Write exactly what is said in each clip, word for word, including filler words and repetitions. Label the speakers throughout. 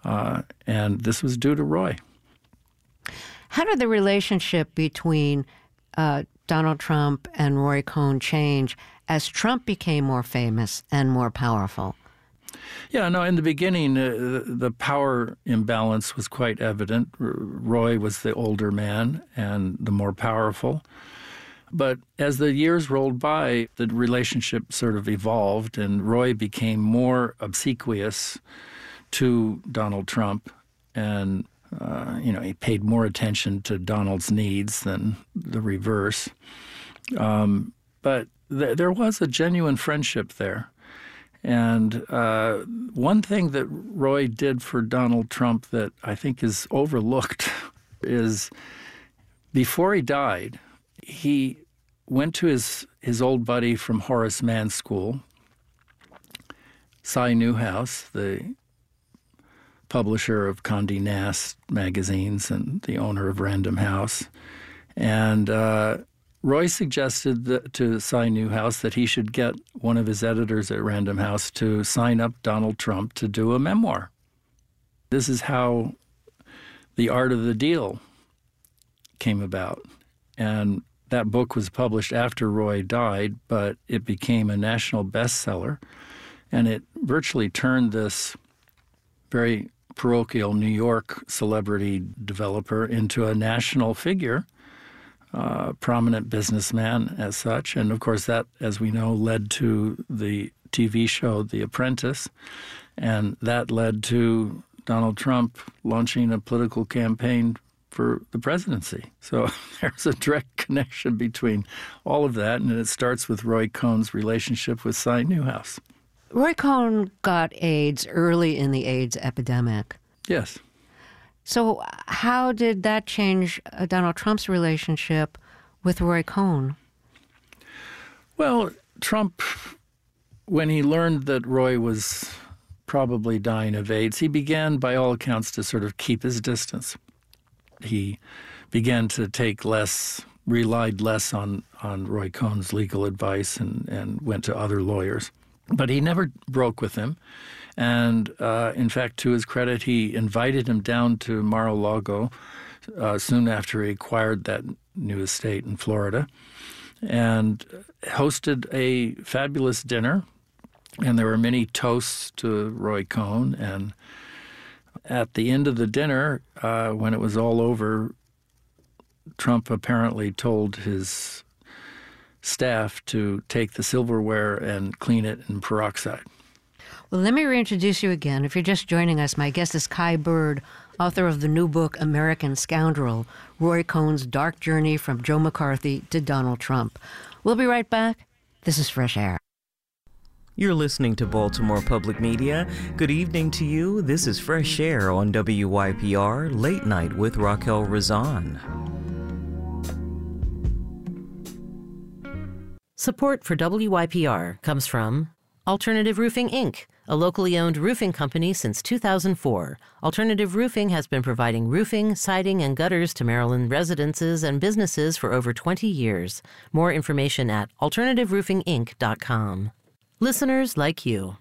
Speaker 1: Uh, and this was due to Roy.
Speaker 2: How did the relationship between uh, Donald Trump and Roy Cohn change as Trump became more famous and more powerful?
Speaker 1: Yeah, no, in the beginning, uh, the power imbalance was quite evident. R- Roy was the older man and the more powerful. But as the years rolled by, the relationship sort of evolved, and Roy became more obsequious to Donald Trump, and uh, you know, he paid more attention to Donald's needs than the reverse. Um, but th- there was a genuine friendship there. And uh, one thing that Roy did for Donald Trump that I think is overlooked is before he died, he went to his, his old buddy from Horace Mann School, Cy Newhouse, the publisher of Condé Nast magazines and the owner of Random House. And uh, Roy suggested that, to Cy Newhouse that he should get one of his editors at Random House to sign up Donald Trump to do a memoir. This is how The Art of the Deal came about. And that book was published after Roy died, but it became a national bestseller. And it virtually turned this very parochial New York celebrity developer into a national figure, uh, prominent businessman as such. And of course that, as we know, led to the T V show The Apprentice. And that led to Donald Trump launching a political campaign for the presidency. So there's a direct connection between all of that, and it starts with Roy Cohn's relationship with Cy Newhouse.
Speaker 2: Roy Cohn got AIDS early in the AIDS epidemic.
Speaker 1: Yes.
Speaker 2: So how did that change uh, Donald Trump's relationship with Roy Cohn?
Speaker 1: Well, Trump, when he learned that Roy was probably dying of AIDS, he began, by all accounts, to sort of keep his distance. He began to take less, relied less on, on Roy Cohn's legal advice and, and went to other lawyers. But he never broke with him. And uh, in fact, to his credit, he invited him down to Mar-a-Lago uh, soon after he acquired that new estate in Florida and hosted a fabulous dinner. And there were many toasts to Roy Cohn. And at the end of the dinner, uh, when it was all over, Trump apparently told his staff to take the silverware and clean it in peroxide.
Speaker 2: Well, let me reintroduce you again. If you're just joining us, my guest is Kai Bird, author of the new book, American Scoundrel, Roy Cohn's Dark Journey from Joe McCarthy to Donald Trump. We'll be right back. This is Fresh Air.
Speaker 3: You're listening to Baltimore Public Media. Good evening to you. This is Fresh Air on W Y P R, Late Night with Raquel Razan.
Speaker 4: Support for W Y P R comes from Alternative Roofing, Incorporated, a locally owned roofing company since two thousand four. Alternative Roofing has been providing roofing, siding, and gutters to Maryland residences and businesses for over twenty years. More information at alternative roofing inc dot com. Listeners like you.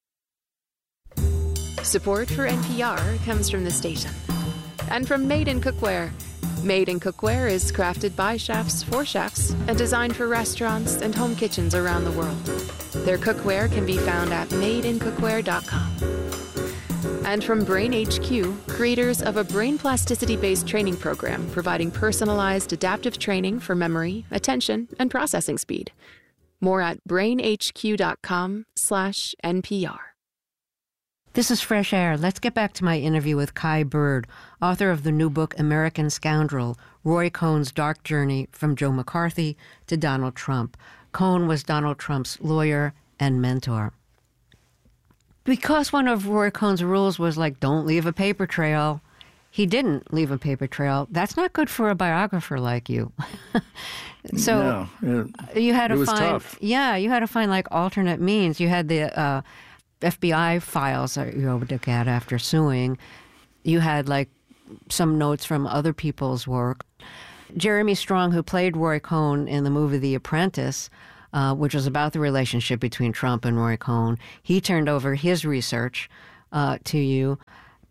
Speaker 5: Support for N P R comes from the station and from Made in Cookware. Made in Cookware is crafted by chefs for chefs and designed for restaurants and home kitchens around the world. Their cookware can be found at made in cookware dot com. And from Brain H Q, creators of a brain plasticity-based training program providing personalized adaptive training for memory, attention, and processing speed. More at brain h q dot com slash N P R.
Speaker 2: This is Fresh Air. Let's get back to my interview with Kai Bird, author of the new book, American Scoundrel, Roy Cohn's Dark Journey from Joe McCarthy to Donald Trump. Cohn was Donald Trump's lawyer and mentor. Because one of Roy Cohn's rules was like, don't leave a paper trail, he didn't leave a paper trail. That's not good for a biographer like you. So
Speaker 1: no, it,
Speaker 2: you had to
Speaker 1: it was
Speaker 2: find,
Speaker 1: tough.
Speaker 2: yeah, you had to find like alternate means. You had the uh, F B I files that you would look at after suing. You had like some notes from other people's work. Jeremy Strong, who played Roy Cohn in the movie The Apprentice, uh, which was about the relationship between Trump and Roy Cohn, he turned over his research uh, to you.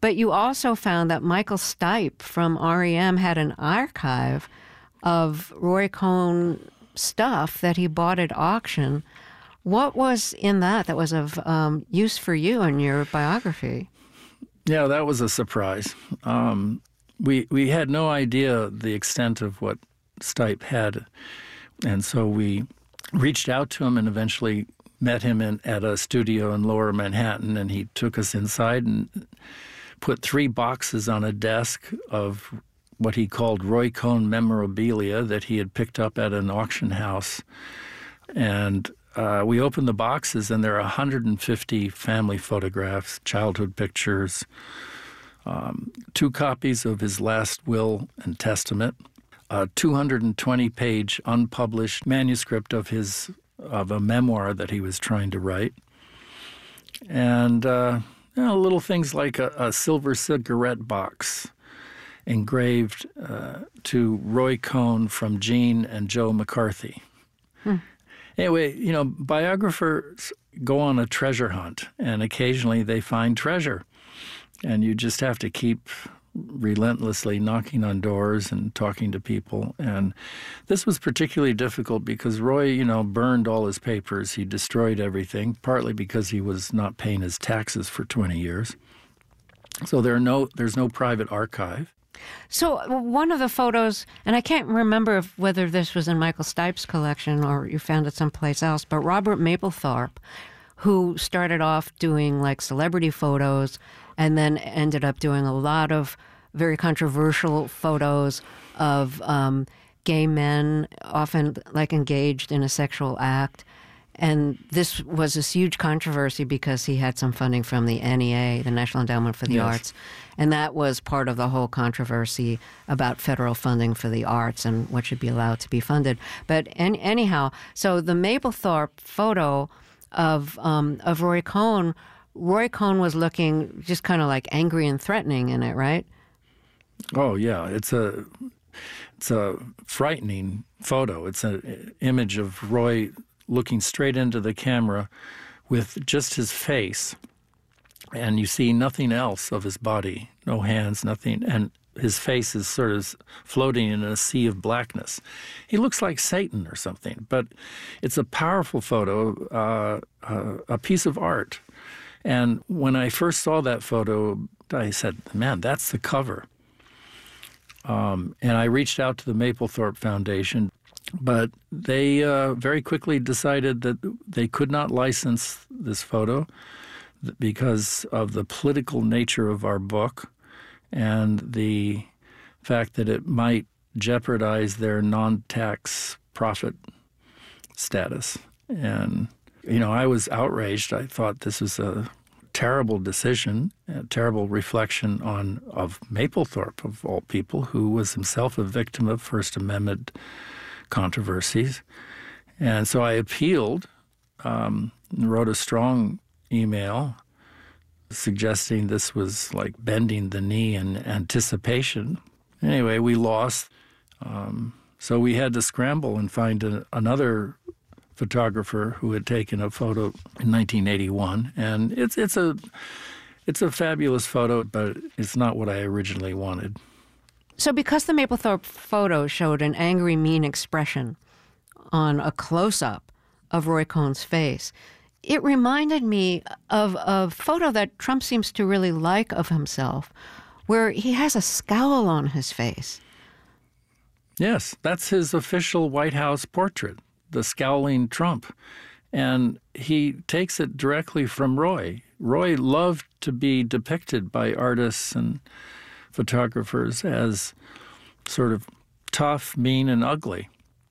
Speaker 2: But you also found that Michael Stipe from R E M had an archive of Roy Cohn stuff that he bought at auction. What was in that that was of um, use for you in your biography?
Speaker 1: Yeah, that was a surprise. Um, we we had no idea the extent of what Stipe had, and so we reached out to him and eventually met him in, at a studio in Lower Manhattan, and he took us inside and put three boxes on a desk of what he called Roy Cohn memorabilia that he had picked up at an auction house. And uh, we opened the boxes, and there are one hundred fifty family photographs, childhood pictures, um, two copies of his last will and testament, a two hundred twenty page unpublished manuscript of his of a memoir that he was trying to write, and uh, you know, little things like a, a silver cigarette box engraved uh, to Roy Cohn from Gene and Joe McCarthy. Hmm. Anyway, you know, biographers go on a treasure hunt, and occasionally they find treasure, and you just have to keep relentlessly knocking on doors and talking to people. And this was particularly difficult because Roy, you know, burned all his papers. He destroyed everything, partly because he was not paying his taxes for twenty years. So there are no, there's no private archive.
Speaker 2: So one of the photos, and I can't remember if, whether this was in Michael Stipe's collection or you found it someplace else, but Robert Mapplethorpe, who started off doing like celebrity photos and then ended up doing a lot of very controversial photos of um, gay men, often like engaged in a sexual act. And this was this huge controversy because he had some funding from the N E A, the National Endowment for the
Speaker 1: Yes.
Speaker 2: Arts. And that was part of the whole controversy about federal funding for the arts and what should be allowed to be funded. But any, anyhow, so the Mapplethorpe photo of um, of Roy Cohn, Roy Cohn was looking just kind of like angry and threatening in it, right?
Speaker 1: Oh yeah, it's a it's a frightening photo. It's an image of Roy looking straight into the camera with just his face, and you see nothing else of his body, no hands, nothing, and his face is sort of floating in a sea of blackness. He looks like Satan or something, but it's a powerful photo, uh, uh, a piece of art. And when I first saw that photo, I said, man, that's the cover. Um, and I reached out to the Mapplethorpe Foundation, but they uh, very quickly decided that they could not license this photo because of the political nature of our book and the fact that it might jeopardize their non-tax profit status. And, you know, I was outraged. I thought this was a terrible decision, a terrible reflection on of Mapplethorpe, of all people, who was himself a victim of First Amendment controversies. And so I appealed um, and wrote a strong email suggesting this was like bending the knee in anticipation. Anyway, we lost. Um, so we had to scramble and find a, another photographer who had taken a photo in nineteen eighty-one. And it's it's a it's a fabulous photo, but it's not what I originally wanted.
Speaker 2: So because the Mapplethorpe photo showed an angry, mean expression on a close-up of Roy Cohn's face, it reminded me of a photo that Trump seems to really like of himself, where he has a scowl on his face.
Speaker 1: Yes, that's his official White House portrait, the scowling Trump. And he takes it directly from Roy. Roy loved to be depicted by artists and photographers as sort of tough, mean, and ugly.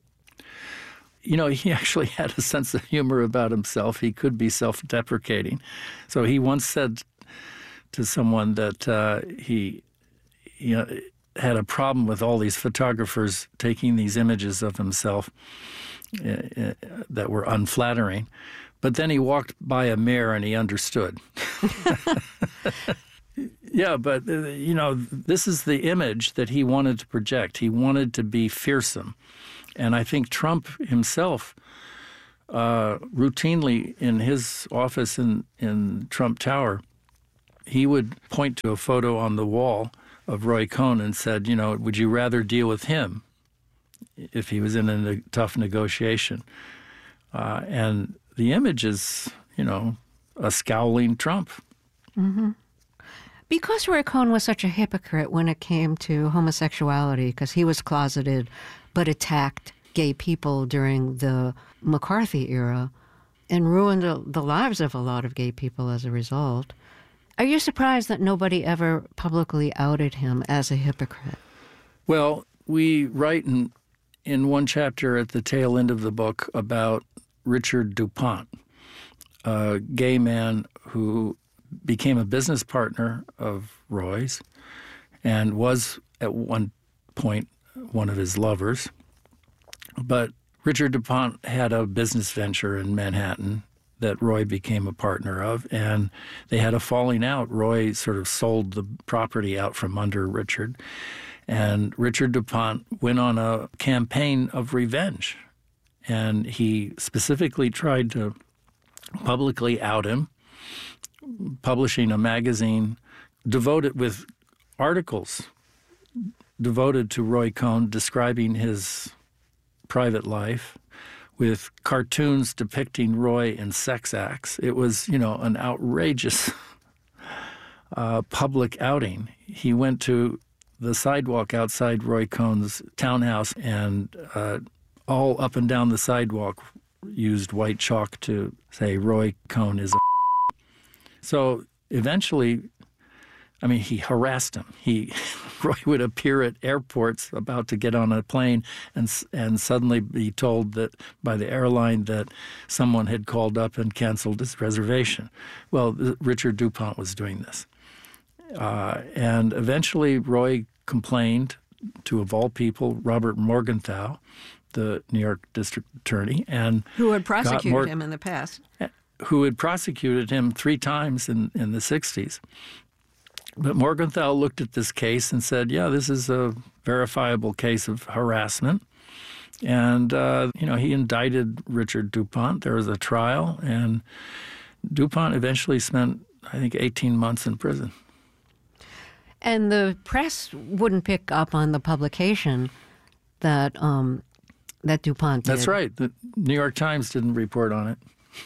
Speaker 1: You know, he actually had a sense of humor about himself. He could be self-deprecating. So he once said to someone that uh, he, you know, had a problem with all these photographers taking these images of himself uh, that were unflattering. But then he walked by a mirror and he understood. Yeah, but, uh, you know, this is the image that he wanted to project. He wanted to be fearsome. And I think Trump himself uh, routinely in his office in, in Trump Tower he would point to a photo on the wall of Roy Cohn and said, you know, would you rather deal with him if he was in a ne- tough negotiation? Uh, and the image is, you know, a scowling Trump.
Speaker 2: Mm-hmm. Because Roy Cohn was such a hypocrite when it came to homosexuality, because he was closeted but attacked gay people during the McCarthy era and ruined the, the lives of a lot of gay people as a result. Are you surprised that nobody ever publicly outed him as a hypocrite?
Speaker 1: Well, we write in, in one chapter at the tail end of the book about Richard DuPont, a gay man who became a business partner of Roy's and was at one point one of his lovers. But Richard DuPont had a business venture in Manhattan that Roy became a partner of, and they had a falling out. Roy sort of sold the property out from under Richard, and Richard DuPont went on a campaign of revenge, and he specifically tried to publicly out him, publishing a magazine devoted with articles devoted to Roy Cohn, describing his private life, with cartoons depicting Roy in sex acts. It was, you know, an outrageous uh, public outing. He went to the sidewalk outside Roy Cohn's townhouse, and uh, all up and down the sidewalk used white chalk to say Roy Cohn is a So eventually, I mean, he harassed him. He, Roy would appear at airports about to get on a plane and and suddenly be told that by the airline that someone had called up and canceled his reservation. Well, Richard DuPont was doing this. Uh, and eventually Roy complained to, of all people, Robert Morgenthau, the New York district attorney, and
Speaker 2: who had prosecuted
Speaker 1: more,
Speaker 2: him in the past.
Speaker 1: who had prosecuted him three times in, in the sixties. But Morgenthau looked at this case and said, yeah, this is a verifiable case of harassment. And, uh, you know, he indicted Richard DuPont. There was a trial, and DuPont eventually spent, I think, eighteen months in prison.
Speaker 2: And the press wouldn't pick up on the publication that um, that DuPont did.
Speaker 1: That's right. The New York Times didn't report on it.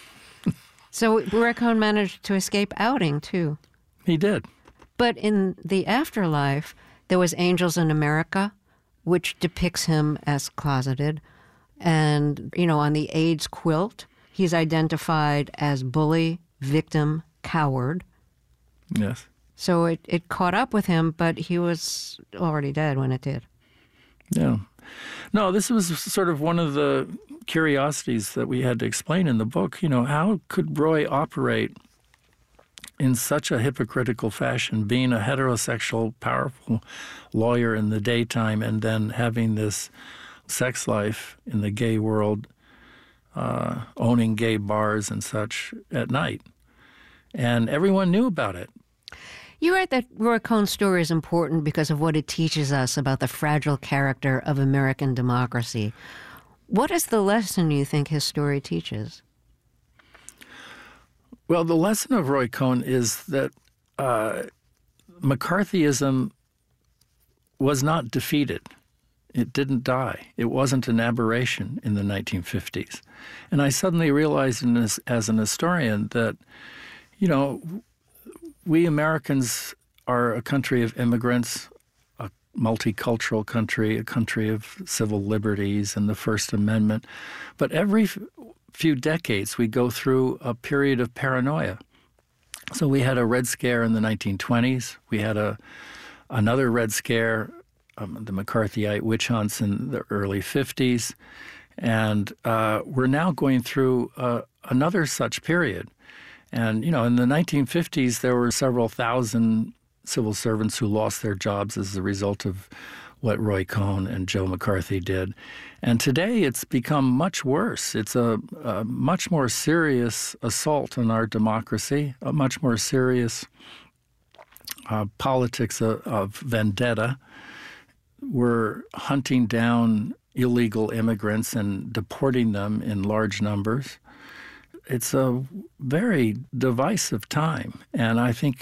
Speaker 2: So Roy Cohn managed to escape outing, too.
Speaker 1: He did.
Speaker 2: But in the afterlife, there was Angels in America, which depicts him as closeted. And, you know, on the AIDS quilt, he's identified as bully, victim, coward.
Speaker 1: Yes.
Speaker 2: So it, it caught up with him, but he was already dead when it did.
Speaker 1: Yeah. No, this was sort of one of the curiosities that we had to explain in the book. You know, how could Roy operate in such a hypocritical fashion, being a heterosexual, powerful lawyer in the daytime and then having this sex life in the gay world, uh, owning gay bars and such at night? And everyone knew about it.
Speaker 2: You write that Roy Cohn's story is important because of what it teaches us about the fragile character of American democracy. What is the lesson you think his story teaches?
Speaker 1: Well, the lesson of Roy Cohn is that uh, McCarthyism was not defeated. It didn't die. It wasn't an aberration in the nineteen fifties. And I suddenly realized in this, as an historian that, you know, we Americans are a country of immigrants, a multicultural country, a country of civil liberties and the First Amendment. But every few decades, we go through a period of paranoia. So we had a Red Scare in the nineteen twenties. We had a another Red Scare, um, the McCarthyite witch hunts in the early fifties. And uh, we're now going through uh, another such period. And, you know, in the nineteen fifties, there were several thousand civil servants who lost their jobs as a result of what Roy Cohn and Joe McCarthy did. And today it's become much worse. It's a, a much more serious assault on our democracy, a much more serious uh, politics of, of vendetta. We're hunting down illegal immigrants and deporting them in large numbers. It's a very divisive time, and I think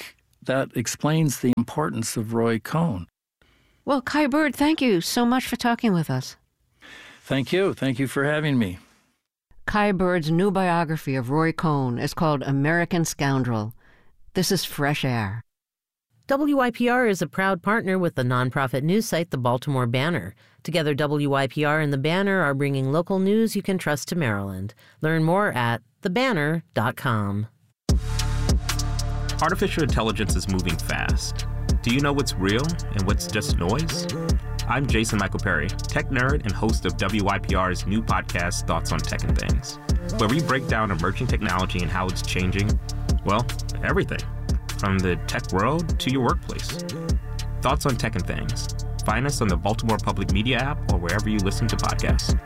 Speaker 1: that explains the importance of Roy Cohn.
Speaker 2: Well, Kai Bird, thank you so much for talking with us.
Speaker 1: Thank you. Thank you for having me.
Speaker 2: Kai Bird's new biography of Roy Cohn is called American Scoundrel. This is Fresh Air.
Speaker 4: W I P R is a proud partner with the nonprofit news site The Baltimore Banner. Together, W I P R and The Banner are bringing local news you can trust to Maryland. Learn more at the banner dot com.
Speaker 6: Artificial intelligence is moving fast. Do you know what's real and what's just noise? I'm Jason Michael Perry, tech nerd and host of W I P R's new podcast, Thoughts on Tech and Things, where we break down emerging technology and how it's changing, well, everything, from the tech world to your workplace. Thoughts on Tech and Things. Find us on the Baltimore Public Media app or wherever you listen to podcasts.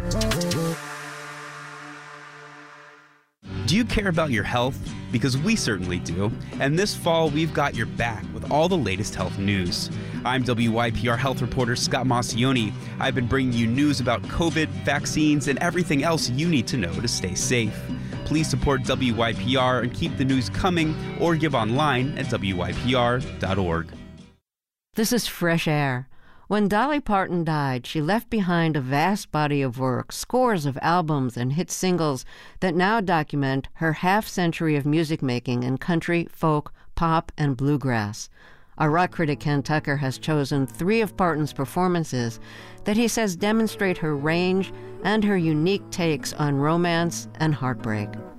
Speaker 7: Do you care about your health? Because we certainly do. And this fall, we've got your back with all the latest health news. I'm W I P R health reporter Scott Maucione. I've been bringing you news about COVID, vaccines, and everything else you need to know to stay safe. Please support W I P R and keep the news coming, or give online at W I P R dot org.
Speaker 2: This is Fresh Air. When Dolly Parton died, she left behind a vast body of work, scores of albums and hit singles that now document her half-century of music making in country, folk, pop, and bluegrass. Our rock critic Ken Tucker has chosen three of Parton's performances that he says demonstrate her range and her unique takes on romance and heartbreak.